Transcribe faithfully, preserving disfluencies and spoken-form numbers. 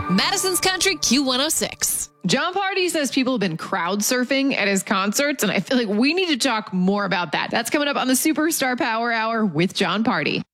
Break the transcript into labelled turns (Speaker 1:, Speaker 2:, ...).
Speaker 1: Madison's Country Q one oh six.
Speaker 2: Jon Pardi says people have been crowd surfing at his concerts, and I feel like we need to talk more about that. That's coming up on the Superstar Power Hour with Jon Pardi.